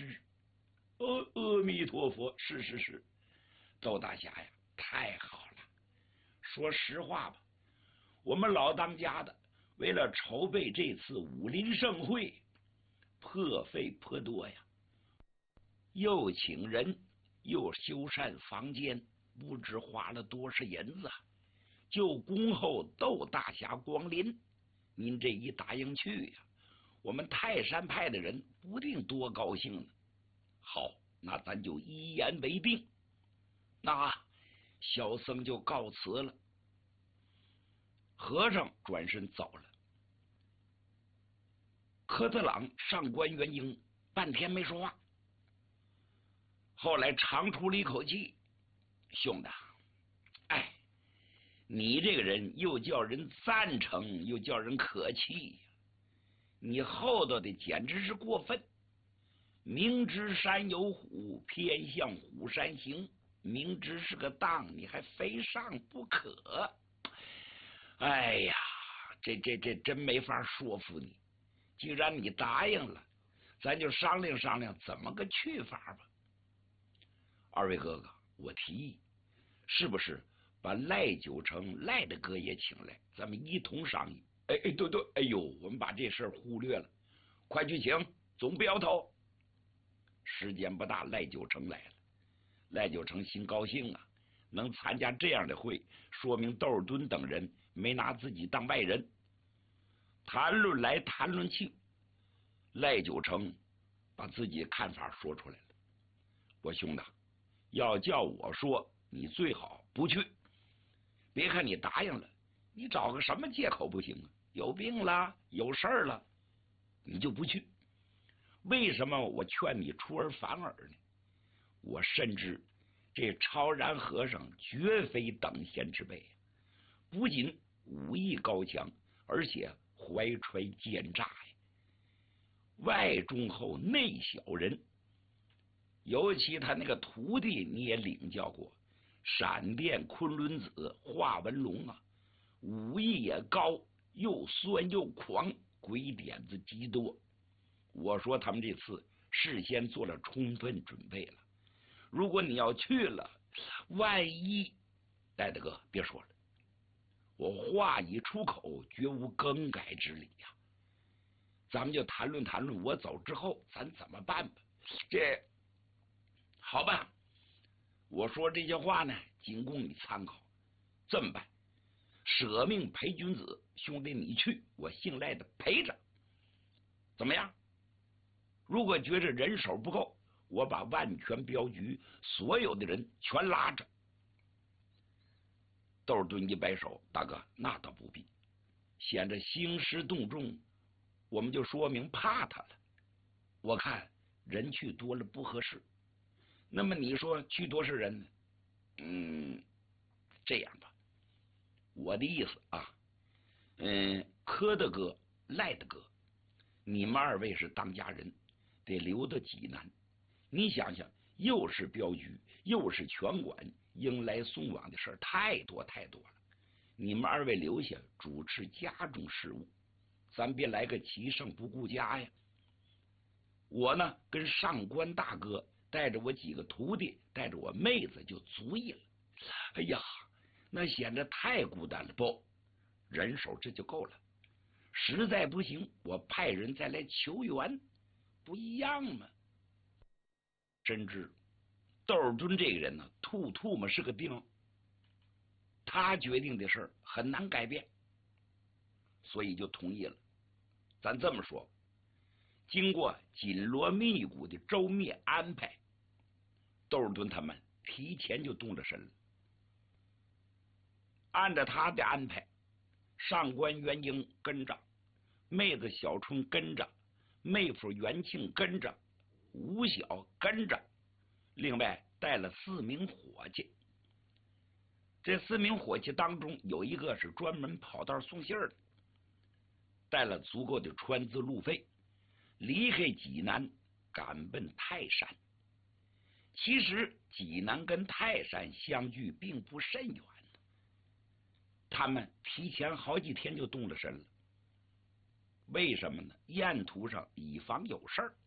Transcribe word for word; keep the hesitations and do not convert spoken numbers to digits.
是，阿阿弥陀佛，是是是，窦大侠呀，太好了。说实话吧，我们老当家的为了筹备这次武林盛会，破费颇多呀，又请人又修缮房间，不知花了多少银子，就恭候窦大侠光临。您这一答应去呀，我们泰山派的人不定多高兴呢。好，那咱就一言为定。那小僧就告辞了。和尚转身走了。科特朗上官元英半天没说话，后来长出了一口气：“兄弟，哎，你这个人又叫人赞成，又叫人可气，你后头的简直是过分。明知山有虎，偏向虎山行；明知是个当，你还非上不可。哎呀，这这这真没法说服你。既然你答应了，咱就商量商量怎么个去法吧。二位哥哥，我提议，是不是把赖九成赖大哥也请来，咱们一同商议？哎哎，对对，哎呦，我们把这事儿忽略了，快去请，总不摇头。时间不大，赖九成来了。赖九成心高兴啊，能参加这样的会，说明窦尔敦等人没拿自己当外人。谈论来谈论去，赖九成把自己看法说出来了。我兄弟，要叫我说，你最好不去。别看你答应了，你找个什么借口不行啊？有病了，有事儿了，你就不去。为什么我劝你出尔反尔呢？我深知这超然和尚绝非等闲之辈，不仅武艺高强，而且怀揣奸诈呀，外忠厚内小人。尤其他那个徒弟你也领教过，闪电昆仑子华文龙啊，武艺也高，又酸又狂，鬼点子极多。我说他们这次事先做了充分准备了，如果你要去了，万一……戴大哥别说了，我话已出口，绝无更改之理呀、啊。咱们就谈论谈论，我走之后咱怎么办吧。这好吧，我说这些话呢，仅供你参考。这么办，舍命陪君子，兄弟你去，我信赖的陪着，怎么样？如果觉着人手不够，我把万全镖局所有的人全拉着。窦尔敦一摆手，大哥，那倒不必，显得兴师动众，我们就说明怕他了。我看人去多了不合适。那么你说去多少人呢？嗯，这样吧，我的意思啊，嗯，柯大哥、赖大哥，你们二位是当家人，得留到济南。你想想，又是镖局，又是拳馆，迎来送往的事儿太多太多了。你们二位留下主持家中事务，咱别来个齐胜不顾家呀。我呢，跟上官大哥带着我几个徒弟，带着我妹子就足矣了。哎呀，那显得太孤单了。不，人手这就够了。实在不行，我派人再来求援，不一样吗？真知窦尔敦这个人呢，吐吐沫是个钉，他决定的事儿很难改变，所以就同意了。咱这么说，经过紧锣密鼓的周密安排，窦尔敦他们提前就动了身了。按照他的安排，上官元英跟着，妹子小春跟着，妹夫元庆跟着，吴晓跟着，另外带了四名伙计。这四名伙计当中有一个是专门跑道送信的，带了足够的船资路费，离开济南赶奔泰山。其实济南跟泰山相距并不甚远，他们提前好几天就动了身了。为什么呢？沿途上以防有事儿，